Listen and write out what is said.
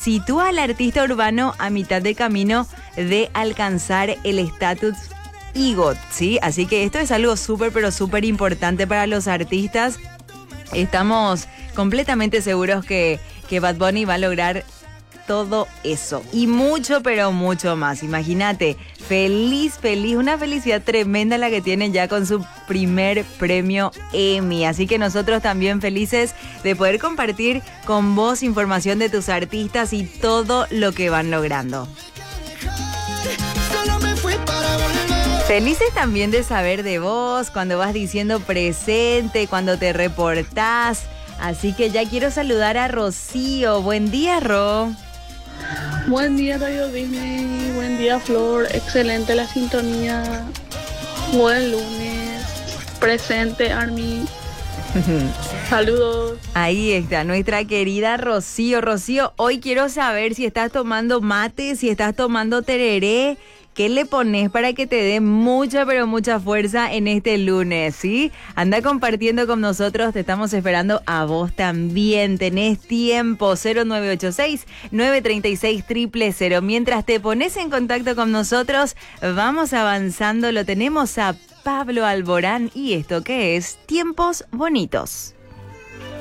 sitúa al artista urbano a mitad de camino de alcanzar el estatus EGOT, ¿sí? Así que esto es algo súper, pero súper importante para los artistas. Estamos completamente seguros que Bad Bunny va a lograr todo eso y mucho, pero mucho más. Imagínate, feliz, una felicidad tremenda la que tiene ya con su primer premio Emmy. Así que nosotros también felices de poder compartir con vos información de tus artistas y todo lo que van logrando. Felices también de saber de vos, cuando vas diciendo presente, cuando te reportás. Así que ya quiero saludar a Rocío. Buen día, Ro. Buen día, Radio Disney. Buen día, Flor. Excelente la sintonía. Buen lunes. Presente, Army. Saludos. Ahí está nuestra querida Rocío. Rocío, hoy quiero saber si estás tomando mate, si estás tomando tereré. ¿Qué le pones para que te dé mucha, pero mucha fuerza en este lunes, sí? Anda compartiendo con nosotros, te estamos esperando a vos también. Tenés tiempo, 0986-936-000. Mientras te pones en contacto con nosotros, vamos avanzando. Lo tenemos a Pablo Alborán y esto que es Tiempos Bonitos.